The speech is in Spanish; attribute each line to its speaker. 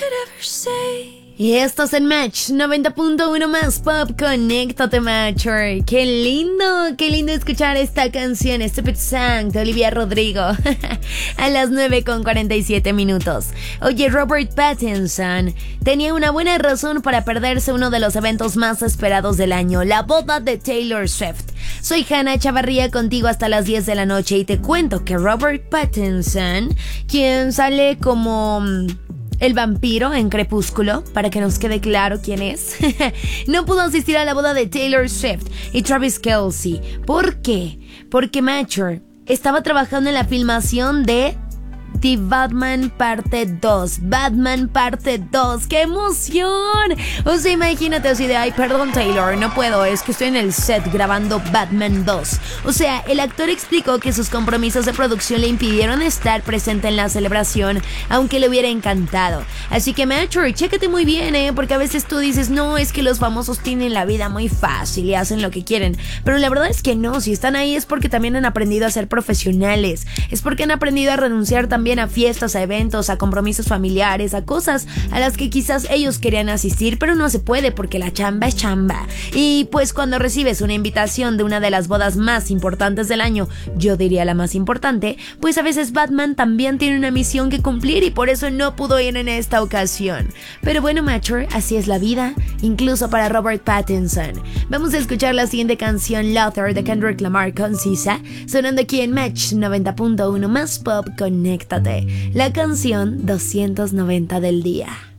Speaker 1: Y esto es en Match 90.1 más pop. Conéctate, Matcher. Qué lindo escuchar esta canción, Stupid Song de Olivia Rodrigo. A las 9:47. Oye, Robert Pattinson tenía una buena razón para perderse uno de los eventos más esperados del año, la boda de Taylor Swift. Soy Hannah Chavarría, contigo hasta las 10 de la noche, y te cuento que Robert Pattinson, quien sale como el vampiro en Crepúsculo, para que nos quede claro quién es, no pudo asistir a la boda de Taylor Swift y Travis Kelce. ¿Por qué? Porque Matcher estaba trabajando en la filmación de The Batman Parte 2. Batman Parte 2. ¡Qué emoción! O sea, imagínate así de, ay, perdón Taylor, no puedo, es que estoy en el set grabando Batman 2. O sea, el actor explicó que sus compromisos de producción le impidieron estar presente en la celebración, aunque le hubiera encantado. Así que, Matcher, chécate muy bien, porque a veces tú dices, no, es que los famosos tienen la vida muy fácil y hacen lo que quieren. Pero la verdad es que no, si están ahí es porque también han aprendido a ser profesionales. Es porque han aprendido a renunciar también a fiestas, a eventos, a compromisos familiares, a cosas a las que quizás ellos querían asistir, pero no se puede porque la chamba es chamba. Y pues cuando recibes una invitación de una de las bodas más importantes del año, yo diría la más importante, pues a veces Batman también tiene una misión que cumplir y por eso no pudo ir en esta ocasión. Pero bueno, Matcher, así es la vida, incluso para Robert Pattinson. Vamos a escuchar la siguiente canción, Luther, de Kendrick Lamar con SZA, sonando aquí en Match 90.1 más pop. Conéctate, la canción 290 del día.